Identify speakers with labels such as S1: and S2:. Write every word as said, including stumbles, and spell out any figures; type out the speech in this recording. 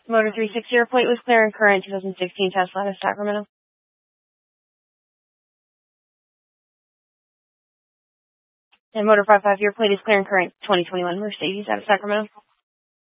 S1: Motor three sixty, your plate was clear and current, twenty sixteen Tesla out of Sacramento. And Motor five five, your plate is clear and current, twenty twenty-one Mercedes out of Sacramento.